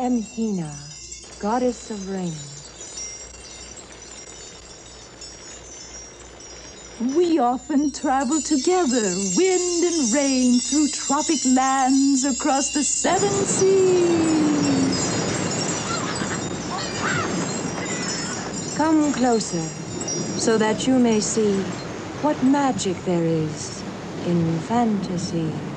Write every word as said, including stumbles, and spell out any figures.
am Hina, goddess of rain. We often travel together, wind and rain, through tropic lands, across the seven seas. Come closer, so that you may see what magic there is in fantasy.